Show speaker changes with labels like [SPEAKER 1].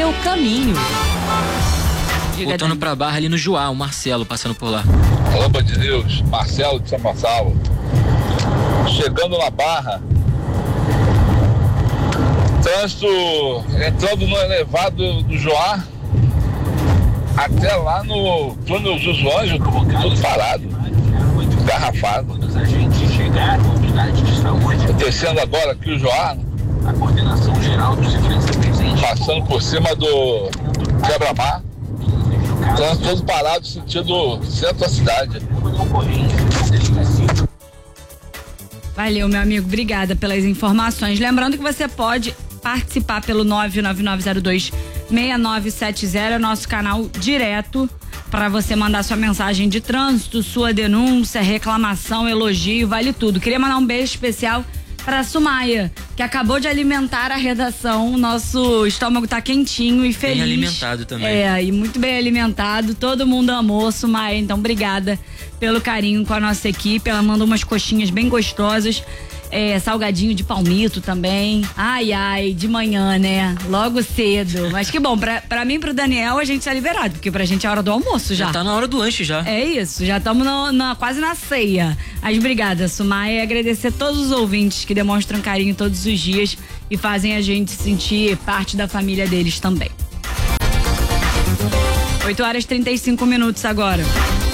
[SPEAKER 1] seu caminho.
[SPEAKER 2] Voltando pra Barra ali no Joá, o Marcelo passando por lá.
[SPEAKER 3] Alô, Bandideus, Marcelo de São Gonçalo. Chegando na Barra, trânsito entrando no elevado do Joá até lá no túnel dos Anjos, tudo parado, garrafado. Descendo agora aqui o Joá, passando por cima do Quebra-Mar, trânsito todo parado, sentido centro da cidade.
[SPEAKER 1] Valeu, meu amigo, obrigada pelas informações. Lembrando que você pode participar pelo 999026970, nosso canal direto, para você mandar sua mensagem de trânsito, sua denúncia, reclamação, elogio, vale tudo. Queria mandar um beijo especial para Sumaia, que acabou de alimentar a redação. Nosso estômago tá quentinho e feliz.
[SPEAKER 2] Bem alimentado também.
[SPEAKER 1] E muito bem alimentado. Todo mundo amou Sumaia, então obrigada pelo carinho com a nossa equipe. Ela mandou umas coxinhas bem gostosas. Salgadinho de palmito também. Ai, de manhã, né? Logo cedo. Mas que bom, pra mim e pro Daniel a gente tá liberado, porque pra gente é a hora do almoço já.
[SPEAKER 2] Já tá na hora do lanche já.
[SPEAKER 1] É isso, já estamos quase na ceia. Mas obrigada, Sumaia, e agradecer a todos os ouvintes que demonstram carinho todos os dias e fazem a gente sentir parte da família deles também. 8h35 agora.